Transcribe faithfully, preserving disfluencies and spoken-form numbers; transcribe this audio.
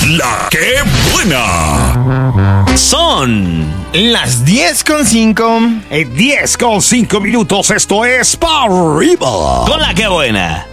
La que buena. Son las diez con cinco. diez con cinco minutos, esto es Pa' Arriba. con La que buena.